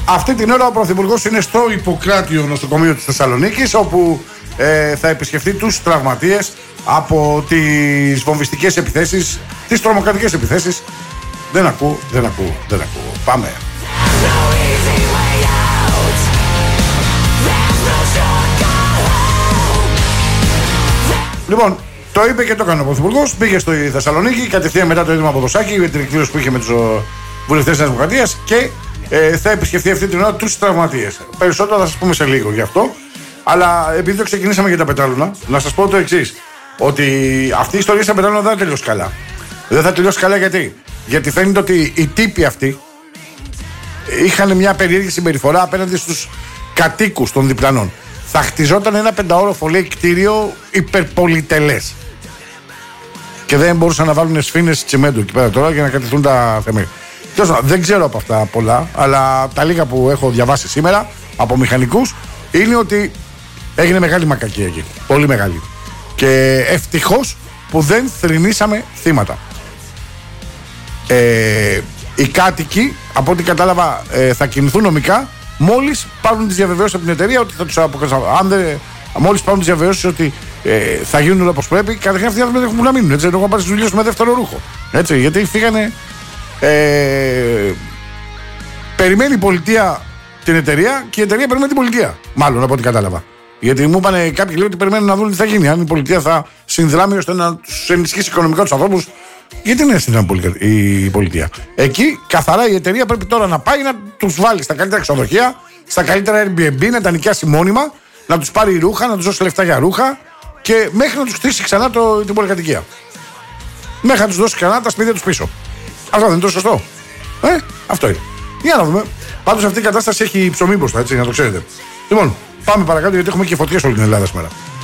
Αυτή την ώρα ο Πρωθυπουργός είναι στο Ιπποκράτιο νοσοκομείο της Θεσσαλονίκης, όπου θα επισκεφτεί τους τραυματίες από τις βομβιστικές επιθέσεις, τις τρομοκρατικές επιθέσεις. Δεν ακούω. Πάμε. Λοιπόν, το είπε και το έκανε ο Πρωθυπουργός. Πήγε στο Θεσσαλονίκη κατευθείαν μετά το ίδρυμα Ποδοσάκη, με την εκδήλωση που είχε με τους βουλευτές της Δημοκρατίας, και θα επισκεφτεί αυτή την ώρα τους τραυματίες. Περισσότερα θα σας πούμε σε λίγο γι' αυτό. Αλλά επειδή το ξεκινήσαμε για τα πετράλωνα, να σας πω το εξής: ότι αυτή η ιστορία στα πετράλωνα δεν θα τελειώσει καλά. Δεν θα τελειώσει καλά γιατί φαίνεται ότι οι τύποι αυτοί είχαν μια περίεργη συμπεριφορά απέναντι στους κατοίκους των διπλανών. Θα χτιζόταν ένα 5όροφο, λέει, κτίριο υπερπολιτελές. Και δεν μπορούσαν να βάλουν σφήνες τσιμέντου εκεί πέρα τώρα για να κατηθούν τα θεμέλια. Δεν ξέρω από αυτά πολλά, αλλά τα λίγα που έχω διαβάσει σήμερα από μηχανικούς είναι ότι έγινε μεγάλη μακακία εκεί. Πολύ μεγάλη. Και ευτυχώς που δεν θρηνήσαμε θύματα. Οι κάτοικοι, από ό,τι κατάλαβα, θα κινηθούν νομικά μόλις πάρουν τις διαβεβαιώσεις από την εταιρεία ότι θα τους αποκαταστήσουν. Μόλις πάρουν τις διαβεβαιώσεις ότι θα γίνουν όλα όπως πρέπει, καταρχήν αυτοί οι άνθρωποι δεν έχουν που να μείνουν. Έτσι, εγώ πάρει στις δουλειές με δεύτερο ρούχο. Έτσι, γιατί φύγανε. Περιμένει η πολιτεία την εταιρεία και η εταιρεία περιμένει την πολιτεία. Μάλλον από ό,τι κατάλαβα. Γιατί μου είπαν κάποιοι λέει ότι περιμένουν να δουν τι θα γίνει. Αν η πολιτεία θα συνδράμει ώστε να τους ενισχύσει οικονομικά τους ανθρώπους. Γιατί δεν συνδράμει η πολιτεία. Εκεί καθαρά η εταιρεία πρέπει τώρα να πάει να τους βάλει στα καλύτερα ξενοδοχεία, στα καλύτερα Airbnb, να τα νοικιάσει μόνιμα, να τους πάρει ρούχα, να τους δώσει λεφτά για ρούχα και μέχρι να τους χτίσει ξανά την πολυκατοικία. Μέχρι να τους δώσει ξανά τα σπίτια τους πίσω. Αυτό δεν είναι το σωστό? Αυτό είναι. Για να δούμε. Πάντως αυτή η κατάσταση έχει ψωμί μπροστά, έτσι, να το ξέρετε. Λοιπόν, πάμε παρακάτω γιατί έχουμε και φωτιές όλη την Ελλάδα σήμερα.